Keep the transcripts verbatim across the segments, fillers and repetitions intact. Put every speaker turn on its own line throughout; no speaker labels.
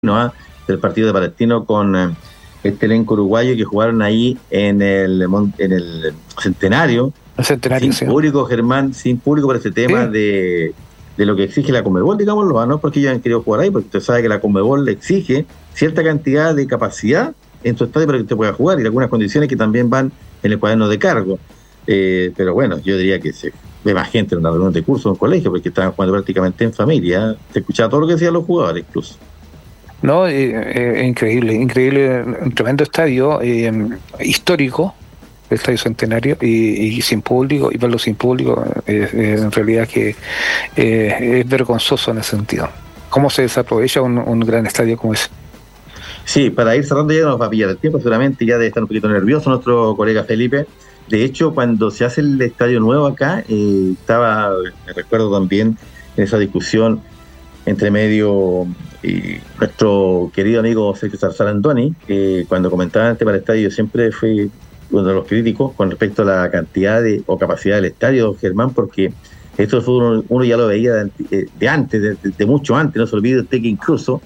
¿no? ¿ah? Del partido de Palestino con eh, este elenco uruguayo que jugaron ahí en el, en el Centenario.
El Centenario,
sin
sí.
público, Germán, sin público por ese tema
¿Sí?
de, de lo que exige la Conmebol, digámoslo, no porque ellos han querido jugar ahí, porque usted sabe que la Conmebol exige cierta cantidad de capacidad en su estadio para que usted pueda jugar y algunas condiciones que también van en el cuaderno de cargo. Eh, pero bueno, yo diría que se ve más gente en una reunión de curso en un colegio porque estaban jugando prácticamente en familia. Se escuchaba todo lo que decían los jugadores incluso.
No, eh, eh, increíble, increíble, un tremendo estadio, eh, histórico, el Estadio Centenario, y, y sin público, y verlo sin público, eh, eh, en realidad que eh, es vergonzoso en ese sentido. ¿Cómo se desaprovecha un, un gran estadio como ese?
Sí, para ir cerrando ya nos va a pillar el tiempo, seguramente ya debe estar un poquito nervioso nuestro colega Felipe. De hecho, cuando se hace el estadio nuevo acá, eh, estaba, me recuerdo también, en esa discusión entre medio y nuestro querido amigo Sergio Sarandoni, que cuando comentaba el tema del estadio siempre fue uno de los críticos con respecto a la cantidad de, o capacidad del estadio, Germán, porque esto uno, uno ya lo veía de, de antes, de, de mucho antes, no se olvide usted que incluso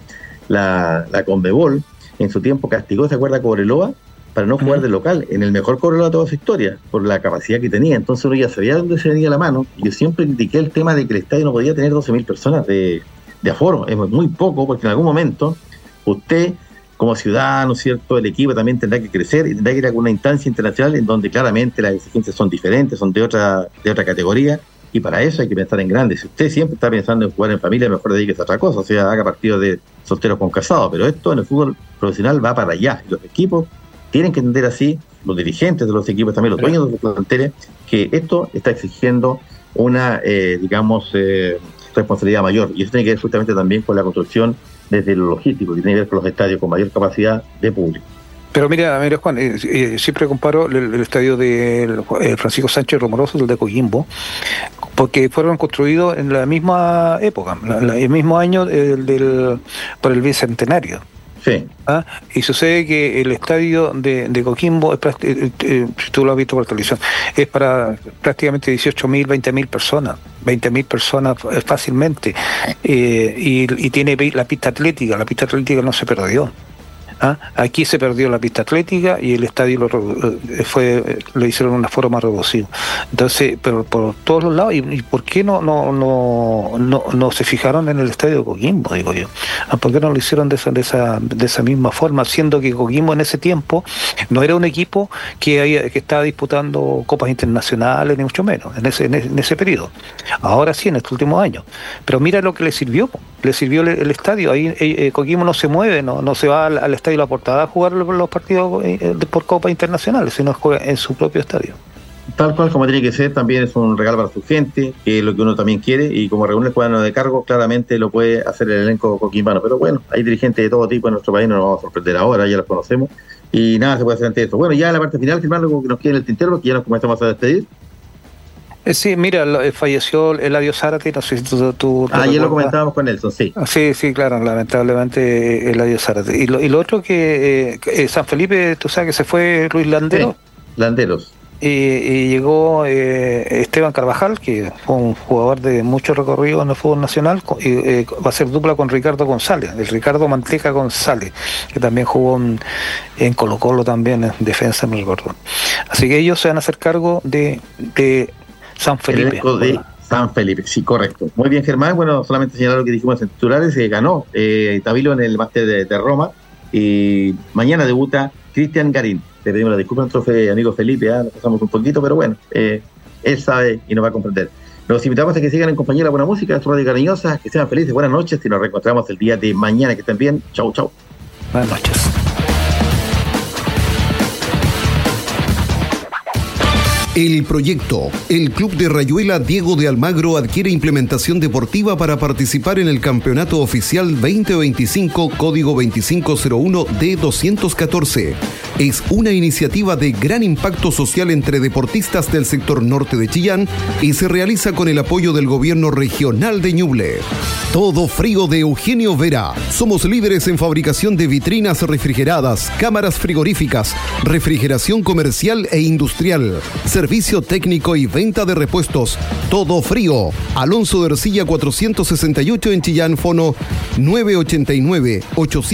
la, la Conmebol en su tiempo castigó, ¿se acuerda? Cobreloa, para no jugar de local, en el mejor Cobreloa de toda su historia, por la capacidad que tenía. Entonces uno ya sabía dónde se venía la mano. Yo siempre critiqué el tema de que el estadio no podía tener doce mil personas de, de aforo. Es muy poco, porque en algún momento usted, como ciudadano, ¿cierto?, el equipo también tendrá que crecer y tendrá que ir a alguna instancia internacional en donde claramente las exigencias son diferentes, son de otra, de otra categoría, y para eso hay que pensar en grande. Si usted siempre está pensando en jugar en familia, mejor dedíquese a otra cosa, o sea, haga partidos de solteros con casados, pero esto en el fútbol profesional va para allá. Los equipos tienen que entender así, los dirigentes de los equipos, también los dueños de los planteles, que esto está exigiendo una, eh, digamos, eh, responsabilidad mayor. Y eso tiene que ver justamente también con la construcción desde lo logístico, que tiene que ver con los estadios con mayor capacidad de público.
Pero mira, mira Juan, eh, eh, siempre comparo el, el estadio de eh, Francisco Sánchez Romoroso, el de Coquimbo, porque fueron construidos en la misma época, la, la, el mismo año el del, por el bicentenario.
Sí.
¿Ah? Y sucede que el estadio de, de Coquimbo, es, eh, eh, si tú lo has visto por televisión, es para prácticamente dieciocho mil, veinte mil personas, veinte mil personas fácilmente, eh, y, y tiene la pista atlética, la pista atlética no se perdió. ¿Ah? Aquí se perdió la pista atlética y el estadio lo, fue, lo hicieron de una forma más reducida. Entonces, pero por todos los lados, ¿y, y por qué no no, no no no se fijaron en el estadio de Coquimbo, digo yo? ¿Ah? ¿Por qué no lo hicieron de esa, de esa de esa misma forma, siendo que Coquimbo en ese tiempo no era un equipo que había, que estaba disputando copas internacionales, ni mucho menos, en ese, en ese, en ese periodo? Ahora sí, en estos últimos años. Pero mira lo que le sirvió, le sirvió el, el estadio. Ahí eh, Coquimbo no se mueve, no, no se va al, al estadio La Portada a jugar los partidos por copas internacionales, sino juega en su propio estadio.
Tal cual como tiene que ser, también es un regalo para su gente, que es lo que uno también quiere, y como reúne el cuaderno de cargo, claramente lo puede hacer el elenco coquimbano. Pero bueno, hay dirigentes de todo tipo en nuestro país, no nos vamos a sorprender ahora, ya los conocemos, y nada se puede hacer ante eso. Bueno, ya en la parte final, firmar algo que nos quede en el tintero, porque ya nos comenzamos a despedir.
Sí, mira, falleció Eladio Zárate, no sé si tú... tú
ah, ya lo comentábamos con Nelson, sí.
Sí, sí, claro, lamentablemente Eladio Zárate. Y lo, y lo otro que eh, San Felipe, tú sabes que se fue Luis Landeros.
Sí, Landeros.
Y, y llegó eh, Esteban Carvajal, que fue un jugador de mucho recorrido en el fútbol nacional, y eh, va a ser dupla con Ricardo González, el Ricardo Manteca González, que también jugó en, en Colo Colo también, en defensa, me recuerdo. Así que ellos se van a hacer cargo de... de San Felipe.
El de San Felipe, sí, correcto. Muy bien, Germán. Bueno, solamente señalar lo que dijimos en titulares, se ganó eh, Tabilo en el máster de, de Roma, y mañana debuta Cristian Garín. Le pedimos la disculpa a nuestro fe, amigo Felipe, ¿eh? Nos pasamos un poquito, pero bueno, eh, él sabe y nos va a comprender. Los invitamos a que sigan en compañía de la buena música, su radio cariñosa, que sean felices, buenas noches, y nos reencontramos el día de mañana, que estén bien. Chau, chau.
Buenas noches.
El proyecto. El Club de Rayuela Diego de Almagro adquiere implementación deportiva para participar en el Campeonato Oficial veinte veinticinco, código veinticinco cero uno D doscientos catorce. Es una iniciativa de gran impacto social entre deportistas del sector norte de Chillán y se realiza con el apoyo del Gobierno Regional de Ñuble. Todo Frío de Eugenio Vera. Somos líderes en fabricación de vitrinas refrigeradas, cámaras frigoríficas, refrigeración comercial e industrial, servicio técnico y venta de repuestos. Todo Frío. Alonso de Ercilla cuatrocientos sesenta y ocho en Chillán, fono nueve ochenta y nueve, ochocientos